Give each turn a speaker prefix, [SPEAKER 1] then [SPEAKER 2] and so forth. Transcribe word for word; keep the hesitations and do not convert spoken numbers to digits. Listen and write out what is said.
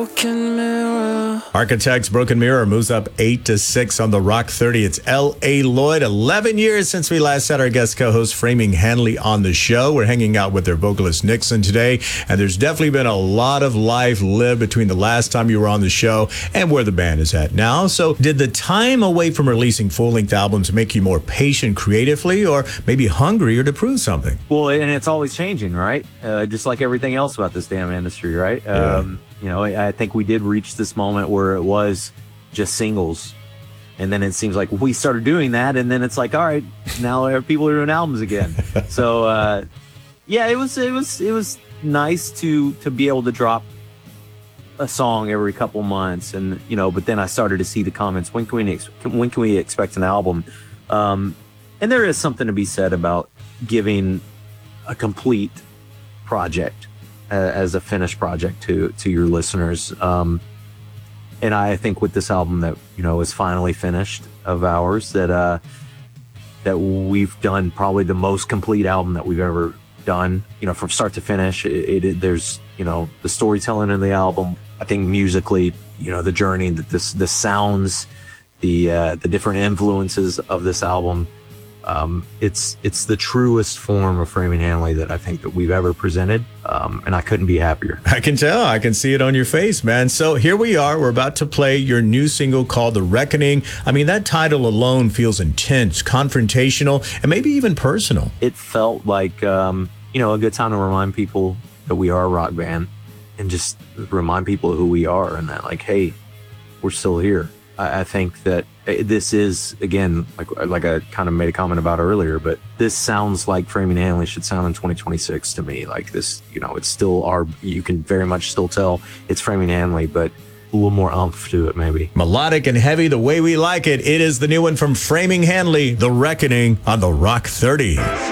[SPEAKER 1] broken mirror.
[SPEAKER 2] Architects Broken Mirror moves up eight to six on the Rock thirty. It's L A. Lloyd. eleven years since we last had our guest co-host Framing Hanley on the show. We're hanging out with their vocalist Nixon today, and there's definitely been a lot of life lived between the last time you were on the show and where the band is at now. So did the time away from releasing full-length albums make you more patient creatively, or maybe hungrier to prove something?
[SPEAKER 3] Well, and it's always changing, right? Uh, just like everything else about this damn industry, right?
[SPEAKER 2] Yeah.
[SPEAKER 3] Um, you know, I, I think we did reach this moment where it was just singles. And then it seems like we started doing that, and then it's like, all right, now people are doing albums again. So, uh, yeah, it was it was it was nice to to be able to drop a song every couple months, and you know. But then I started to see the comments. When can we ex- when can we expect an album? Um, and there is something to be said about giving a complete project uh, as a finished project to to your listeners. Um, And I think with this album that, you know, is finally finished of ours, that uh, that we've done probably the most complete album that we've ever done, you know, from start to finish. It, it there's, you know, the storytelling in the album. I think musically, you know, the journey, the, the, the sounds, the uh, the different influences of this album. Um, it's it's the truest form of Framing Hanley that I think that we've ever presented, um, and I couldn't be happier.
[SPEAKER 2] I can tell. I can see it on your face, man. So here we are. We're about to play your new single called The Reckoning. I mean, that title alone feels intense, confrontational, and maybe even personal.
[SPEAKER 3] It felt like, um, you know, a good time to remind people that we are a rock band, and just remind people who we are, and that, like, hey, we're still here. I, I think that this is, again, like like I kind of made a comment about earlier, but this sounds like Framing Hanley should sound in twenty twenty-six to me. Like this, you know, it's still our, you can very much still tell it's Framing Hanley, but a little more oomph to it, maybe.
[SPEAKER 2] Melodic and heavy the way we like it. It is the new one from Framing Hanley, The Reckoning, on the Rock thirty.